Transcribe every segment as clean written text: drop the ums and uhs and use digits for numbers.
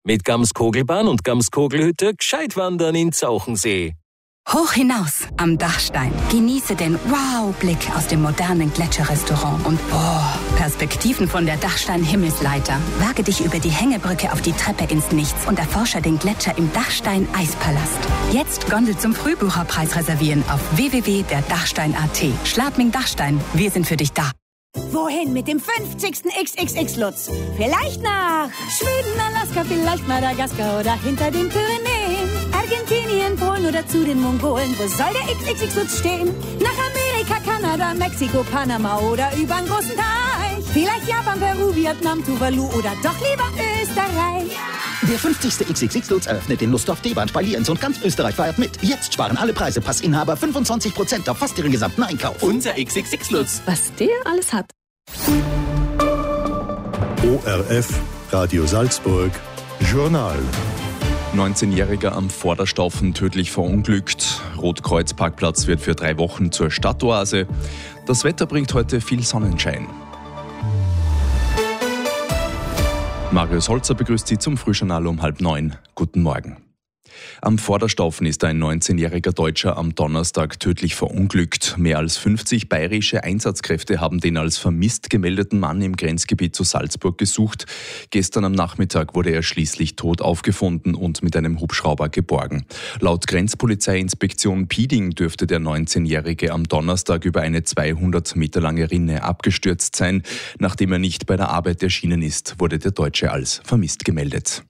Mit Gamskogelbahn und Gamskogelhütte gescheit wandern in Zauchensee. Hoch hinaus am Dachstein. Genieße den Wow-Blick aus dem modernen Gletscherrestaurant und Perspektiven von der Dachstein-Himmelsleiter. Wage dich über die Hängebrücke auf die Treppe ins Nichts und erforsche den Gletscher im Dachstein-Eispalast. Jetzt Gondel zum Frühbucherpreis reservieren auf www.derdachstein.at. Schladming Dachstein, wir sind für dich da. Wohin mit dem 50. XXX-Lutz? Vielleicht nach Schweden, Alaska, vielleicht Madagaskar oder hinter den Pyrenäen. Argentinien, Polen oder zu den Mongolen. Wo soll der XXX-Lutz stehen? Nach Amerika, Kanada, Mexiko, Panama oder übern großen Teich. Vielleicht Japan, Peru, Vietnam, Tuvalu oder doch lieber Österreich. Der 50. XXX-Lutz eröffnet in Lustdorf, Debant bei Lienz und ganz Österreich feiert mit. Jetzt sparen alle Passinhaber 25% auf fast ihren gesamten Einkauf. Unser XXX-Lutz. Was der alles hat. ORF, Radio Salzburg, Journal. 19-Jähriger am Vorderstaufen tödlich verunglückt. Rotkreuz-Parkplatz wird für 3 Wochen zur Stadtoase. Das Wetter bringt heute viel Sonnenschein. Marius Holzer begrüßt Sie zum Frühjournal um 8:30. Guten Morgen. Am Vorderstaufen ist ein 19-jähriger Deutscher am Donnerstag tödlich verunglückt. Mehr als 50 bayerische Einsatzkräfte haben den als vermisst gemeldeten Mann im Grenzgebiet zu Salzburg gesucht. Gestern am Nachmittag wurde er schließlich tot aufgefunden und mit einem Hubschrauber geborgen. Laut Grenzpolizeiinspektion Pieding dürfte der 19-Jährige am Donnerstag über eine 200 Meter lange Rinne abgestürzt sein. Nachdem er nicht bei der Arbeit erschienen ist, wurde der Deutsche als vermisst gemeldet.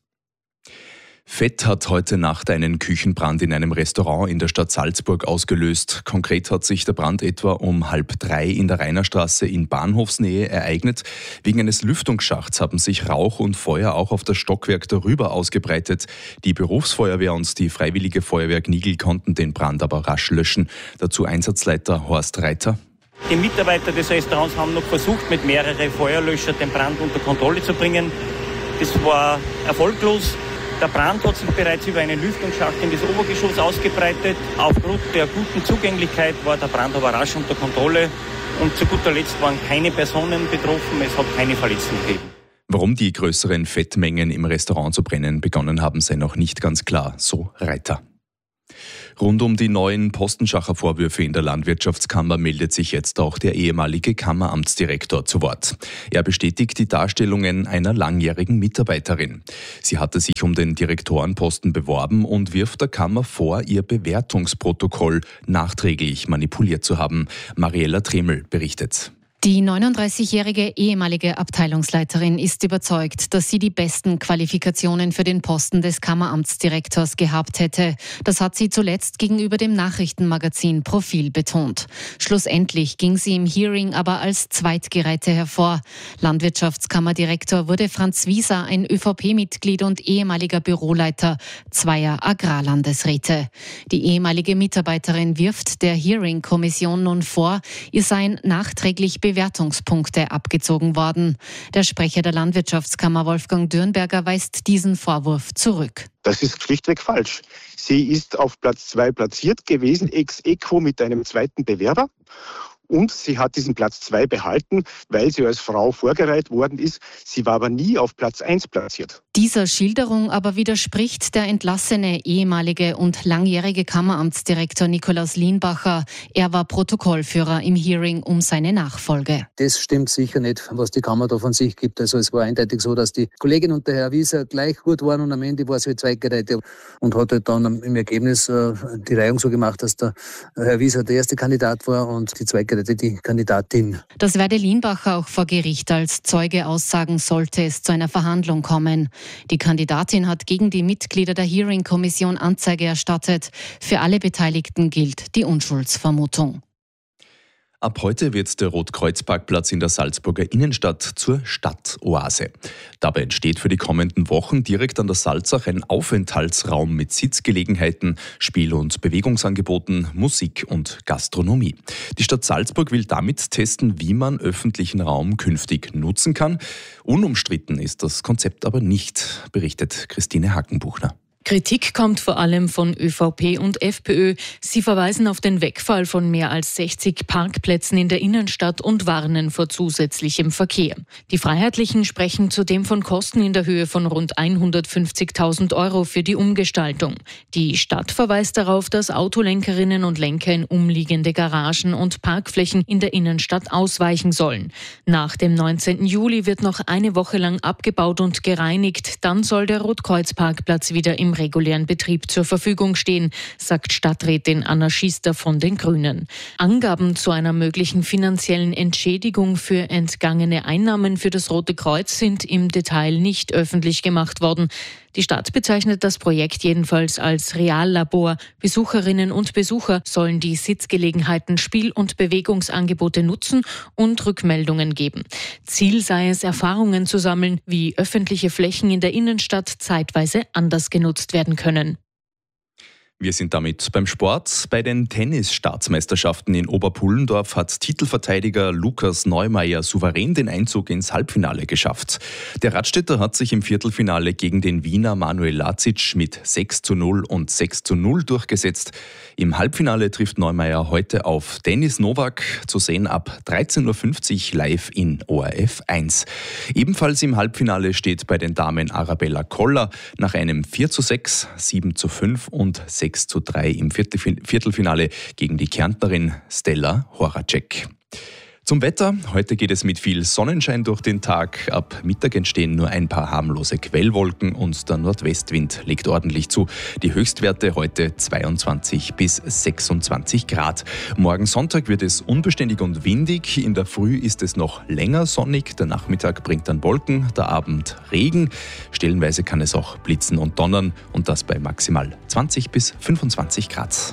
Fett hat heute Nacht einen Küchenbrand in einem Restaurant in der Stadt Salzburg ausgelöst. Konkret hat sich der Brand etwa um 2:30 in der Rainerstraße in Bahnhofsnähe ereignet. Wegen eines Lüftungsschachts haben sich Rauch und Feuer auch auf das Stockwerk darüber ausgebreitet. Die Berufsfeuerwehr und die Freiwillige Feuerwehr Gnigl konnten den Brand aber rasch löschen. Dazu Einsatzleiter Horst Reiter. Die Mitarbeiter des Restaurants haben noch versucht, mit mehreren Feuerlöschern den Brand unter Kontrolle zu bringen. Das war erfolglos. Der Brand hat sich bereits über einen Lüftungsschacht in das Obergeschoss ausgebreitet. Aufgrund der guten Zugänglichkeit war der Brand aber rasch unter Kontrolle. Und zu guter Letzt waren keine Personen betroffen, es hat keine Verletzten gegeben. Warum die größeren Fettmengen im Restaurant zu brennen begonnen haben, sei noch nicht ganz klar, so Reiter. Rund um die neuen Postenschacher Vorwürfe in der Landwirtschaftskammer meldet sich jetzt auch der ehemalige Kammeramtsdirektor zu Wort. Er bestätigt die Darstellungen einer langjährigen Mitarbeiterin. Sie hatte sich um den Direktorenposten beworben und wirft der Kammer vor, ihr Bewertungsprotokoll nachträglich manipuliert zu haben. Mariella Tremel berichtet. Die 39-jährige ehemalige Abteilungsleiterin ist überzeugt, dass sie die besten Qualifikationen für den Posten des Kammeramtsdirektors gehabt hätte. Das hat sie zuletzt gegenüber dem Nachrichtenmagazin Profil betont. Schlussendlich ging sie im Hearing aber als Zweitgereihte hervor. Landwirtschaftskammerdirektor wurde Franz Wieser, ein ÖVP-Mitglied und ehemaliger Büroleiter zweier Agrarlandesräte. Die ehemalige Mitarbeiterin wirft der Hearing-Kommission nun vor, ihr seien nachträglich Bewertungspunkte abgezogen worden. Der Sprecher der Landwirtschaftskammer Wolfgang Dürnberger weist diesen Vorwurf zurück. Das ist schlichtweg falsch. Sie ist auf Platz 2 platziert gewesen, ex aequo mit einem zweiten Bewerber. Und sie hat diesen Platz 2 behalten, weil sie als Frau vorgereiht worden ist. Sie war aber nie auf Platz 1 platziert. Dieser Schilderung aber widerspricht der entlassene ehemalige und langjährige Kammeramtsdirektor Nikolaus Lienbacher. Er war Protokollführer im Hearing um seine Nachfolge. Das stimmt sicher nicht, was die Kammer da von sich gibt. Also es war eindeutig so, dass die Kollegin und der Herr Wieser gleich gut waren und am Ende war sie Zweitgereihte und hat halt dann im Ergebnis die Reihung so gemacht, dass der Herr Wieser der erste Kandidat war und die Zweitgereihte die Kandidatin. Das werde Lienbacher auch vor Gericht als Zeuge aussagen, sollte es zu einer Verhandlung kommen. Die Kandidatin hat gegen die Mitglieder der Hearing-Kommission Anzeige erstattet. Für alle Beteiligten gilt die Unschuldsvermutung. Ab heute wird der Rotkreuz-Parkplatz in der Salzburger Innenstadt zur Stadtoase. Dabei entsteht für die kommenden Wochen direkt an der Salzach ein Aufenthaltsraum mit Sitzgelegenheiten, Spiel- und Bewegungsangeboten, Musik und Gastronomie. Die Stadt Salzburg will damit testen, wie man öffentlichen Raum künftig nutzen kann. Unumstritten ist das Konzept aber nicht, berichtet Christine Hackenbuchner. Kritik kommt vor allem von ÖVP und FPÖ. Sie verweisen auf den Wegfall von mehr als 60 Parkplätzen in der Innenstadt und warnen vor zusätzlichem Verkehr. Die Freiheitlichen sprechen zudem von Kosten in der Höhe von rund 150.000 € für die Umgestaltung. Die Stadt verweist darauf, dass Autolenkerinnen und Lenker in umliegende Garagen und Parkflächen in der Innenstadt ausweichen sollen. Nach dem 19. Juli wird noch eine Woche lang abgebaut und gereinigt. Dann soll der Rotkreuz-Parkplatz wieder im regulären Betrieb zur Verfügung stehen, sagt Stadträtin Anna Schiester von den Grünen. Angaben zu einer möglichen finanziellen Entschädigung für entgangene Einnahmen für das Rote Kreuz sind im Detail nicht öffentlich gemacht worden. Die Stadt bezeichnet das Projekt jedenfalls als Reallabor. Besucherinnen und Besucher sollen die Sitzgelegenheiten, Spiel- und Bewegungsangebote nutzen und Rückmeldungen geben. Ziel sei es, Erfahrungen zu sammeln, wie öffentliche Flächen in der Innenstadt zeitweise anders genutzt werden können. Wir sind damit beim Sport. Bei den Tennis-Staatsmeisterschaften in Oberpullendorf hat Titelverteidiger Lukas Neumeier souverän den Einzug ins Halbfinale geschafft. Der Radstädter hat sich im Viertelfinale gegen den Wiener Manuel Lazic mit 6:0 und 6:0 durchgesetzt. Im Halbfinale trifft Neumeier heute auf Denis Novak, zu sehen ab 13:50 Uhr live in ORF 1. Ebenfalls im Halbfinale steht bei den Damen Arabella Koller nach einem 4:6, 7:5 und 6:3 im Viertelfinale gegen die Kärntnerin Stella Horacek. Zum Wetter. Heute geht es mit viel Sonnenschein durch den Tag. Ab Mittag entstehen nur ein paar harmlose Quellwolken und der Nordwestwind legt ordentlich zu. Die Höchstwerte heute 22 bis 26 Grad. Morgen Sonntag wird es unbeständig und windig. In der Früh ist es noch länger sonnig. Der Nachmittag bringt dann Wolken, der Abend Regen. Stellenweise kann es auch blitzen und donnern und das bei maximal 20 bis 25 Grad.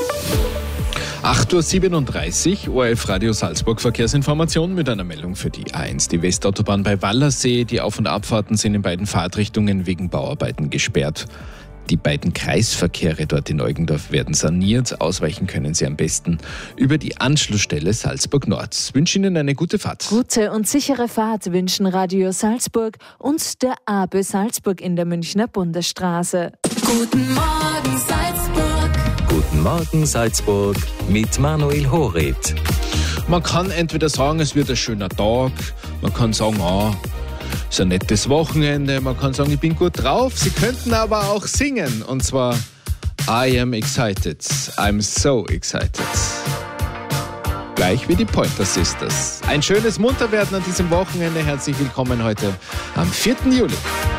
8:37 Uhr, ORF Radio Salzburg Verkehrsinformation mit einer Meldung für die A1. Die Westautobahn bei Wallersee, die Auf- und Abfahrten sind in beiden Fahrtrichtungen wegen Bauarbeiten gesperrt. Die beiden Kreisverkehre dort in Eugendorf werden saniert. Ausweichen können Sie am besten über die Anschlussstelle Salzburg Nord. Ich wünsche Ihnen eine gute Fahrt. Gute und sichere Fahrt wünschen Radio Salzburg und der AB Salzburg in der Münchner Bundesstraße. Guten Morgen Salzburg. Guten Morgen Salzburg mit Manuel Horet. Man kann entweder sagen, es wird ein schöner Tag, man kann sagen, es ist ein nettes Wochenende, man kann sagen, ich bin gut drauf. Sie könnten aber auch singen, und zwar I am excited, I'm so excited. Gleich wie die Pointer Sisters. Ein schönes Munterwerden an diesem Wochenende. Herzlich willkommen heute am 4. Juli.